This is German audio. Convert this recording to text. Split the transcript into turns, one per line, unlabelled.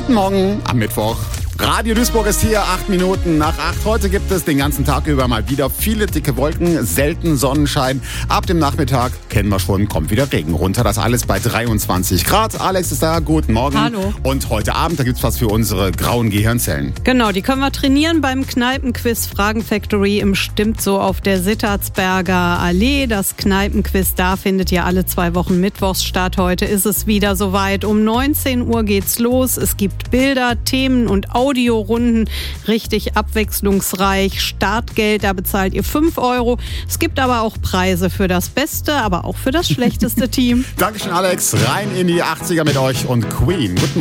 Guten Morgen am Mittwoch. Radio Duisburg ist hier, 8 Minuten nach 8. Heute gibt es den ganzen Tag über mal wieder viele dicke Wolken, selten Sonnenschein. Ab dem Nachmittag, kennen wir schon, kommt wieder Regen runter. Das alles bei 23 Grad. Alex ist da, guten Morgen.
Hallo.
Und heute Abend, da gibt's was für unsere grauen Gehirnzellen.
Genau, die können wir trainieren beim Kneipenquiz Fragen Factory im Stimmt so auf der Sittertsberger Allee. Das Kneipenquiz da findet ja alle 2 Wochen mittwochs statt. Heute ist es wieder soweit. Um 19 Uhr geht's los. Es gibt Bilder, Themen und Audiorunden, richtig abwechslungsreich. Startgeld, da bezahlt ihr 5 Euro. Es gibt aber auch Preise für das beste, aber auch für das schlechteste Team.
Dankeschön, Alex. Rein in die 80er mit euch und Queen. Guten Morgen.